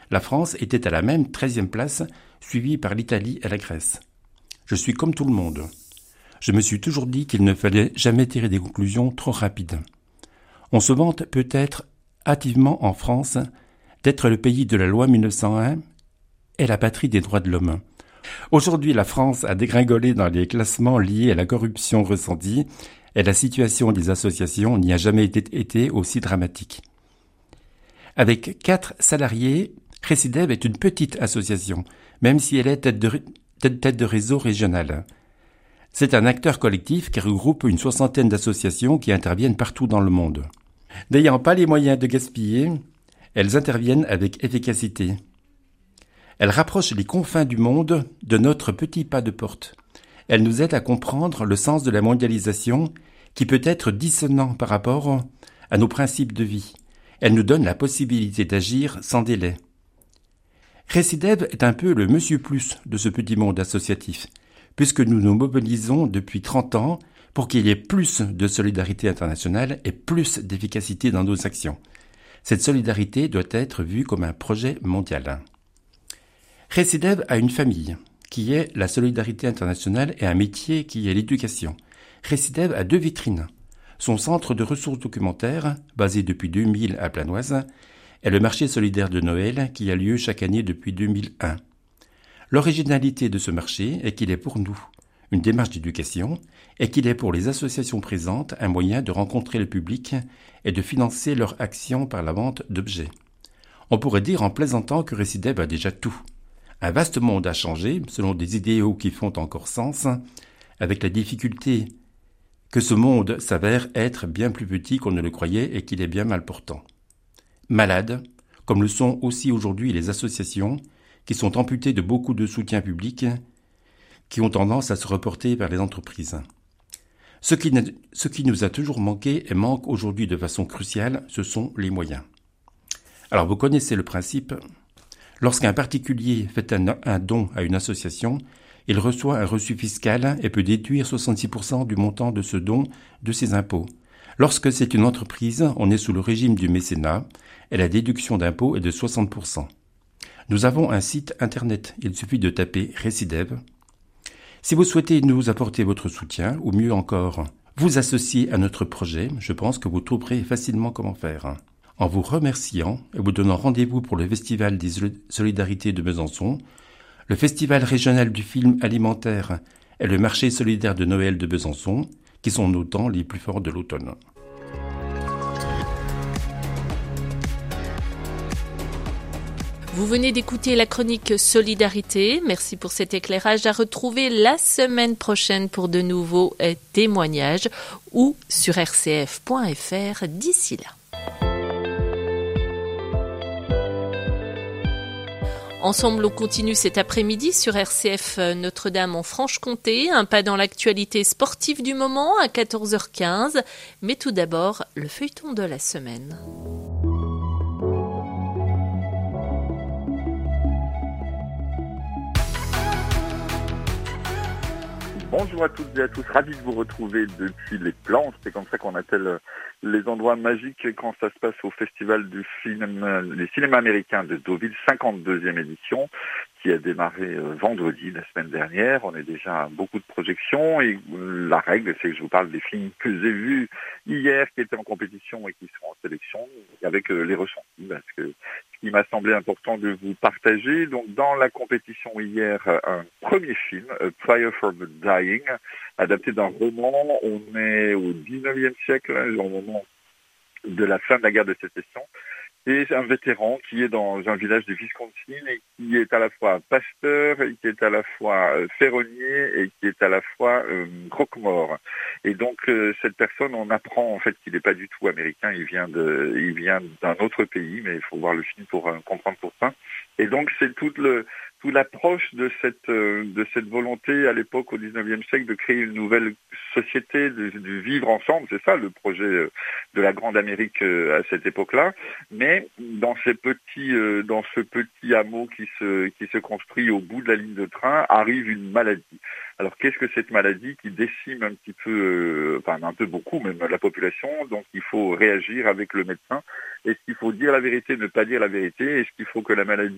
La France était à la même 13e place, suivie par l'Italie et la Grèce. Je suis comme tout le monde. Je me suis toujours dit qu'il ne fallait jamais tirer des conclusions trop rapides. On se vante peut-être hâtivement en France d'être le pays de la loi 1901 et la patrie des droits de l'homme. Aujourd'hui, la France a dégringolé dans les classements liés à la corruption ressentie et la situation des associations n'y a jamais été aussi dramatique. Avec 4 salariés, Recidev est une petite association, même si elle est tête de réseau régional. C'est un acteur collectif qui regroupe une 60aine d'associations qui interviennent partout dans le monde. N'ayant pas les moyens de gaspiller, elles interviennent avec efficacité. Elles rapprochent les confins du monde de notre petit pas de porte. Elles nous aident à comprendre le sens de la mondialisation qui peut être dissonant par rapport à nos principes de vie. Elles nous donnent la possibilité d'agir sans délai. Recidev est un peu le Monsieur Plus de ce petit monde associatif, puisque nous nous mobilisons depuis 30 ans pour qu'il y ait plus de solidarité internationale et plus d'efficacité dans nos actions. Cette solidarité doit être vue comme un projet mondial. Recidev a une famille, qui est la solidarité internationale, et un métier qui est l'éducation. Recidev a 2 vitrines. Son centre de ressources documentaires, basé depuis 2000 à Planoise, est le marché solidaire de Noël qui a lieu chaque année depuis 2001. L'originalité de ce marché est qu'il est pour nous une démarche d'éducation et qu'il est pour les associations présentes un moyen de rencontrer le public et de financer leur action par la vente d'objets. On pourrait dire en plaisantant que Recidev a déjà tout. Un vaste monde a changé, selon des idéaux qui font encore sens, avec la difficulté que ce monde s'avère être bien plus petit qu'on ne le croyait et qu'il est bien mal portant. Malade, comme le sont aussi aujourd'hui les associations, qui sont amputées de beaucoup de soutien public, qui ont tendance à se reporter vers les entreprises. Ce qui nous a toujours manqué et manque aujourd'hui de façon cruciale, ce sont les moyens. Alors vous connaissez le principe. Lorsqu'un particulier fait un don à une association, il reçoit un reçu fiscal et peut déduire 66% du montant de ce don de ses impôts. Lorsque c'est une entreprise, on est sous le régime du mécénat et la déduction d'impôts est de 60%. Nous avons un site internet, il suffit de taper Recidev. Si vous souhaitez nous apporter votre soutien, ou mieux encore, vous associer à notre projet, je pense que vous trouverez facilement comment faire. En vous remerciant et vous donnant rendez-vous pour le Festival des Solidarités de Besançon, le Festival régional du film alimentaire et le marché solidaire de Noël de Besançon, qui sont nos temps les plus forts de l'automne. Vous venez d'écouter la chronique Solidarité. Merci pour cet éclairage à retrouver la semaine prochaine pour de nouveaux témoignages ou sur rcf.fr d'ici là. Ensemble, on continue cet après-midi sur RCF Notre-Dame en Franche-Comté. Un pas dans l'actualité sportive du moment à 14h15. Mais tout d'abord, le feuilleton de la semaine. Bonjour à toutes et à tous, ravi de vous retrouver depuis les planches, c'est comme ça qu'on appelle les endroits magiques quand ça se passe au Festival du film, les cinémas américains de Deauville, 52e édition, qui a démarré vendredi, la semaine dernière. On est déjà à beaucoup de projections et la règle, c'est que je vous parle des films que j'ai vus hier, qui étaient en compétition et qui seront en sélection, avec les ressentis, parce que il m'a semblé important de vous partager. Donc, dans la compétition hier, un premier film, A Prayer for the Dying, adapté d'un roman. On est au 19e siècle, au moment de la fin de la guerre de Sécession. Et un vétéran qui est dans un village du Wisconsin et qui est à la fois pasteur, qui est à la fois ferronnier et qui est à la fois croque-mort. Et donc cette personne, on apprend en fait qu'il n'est pas du tout américain, il vient d'un autre pays, mais il faut voir le film pour comprendre pourquoi. Et donc c'est toute l'approche de cette volonté à l'époque au 19e siècle de créer une nouvelle société, de vivre ensemble, c'est ça le projet de la Grande Amérique à cette époque-là. Mais dans ce petit hameau qui se construit au bout de la ligne de train, arrive une maladie. Alors qu'est-ce que cette maladie qui décime un petit peu, un peu beaucoup même la population, donc il faut réagir avec le médecin. Est-ce qu'il faut dire la vérité, ne pas dire la vérité? Est-ce qu'il faut que la maladie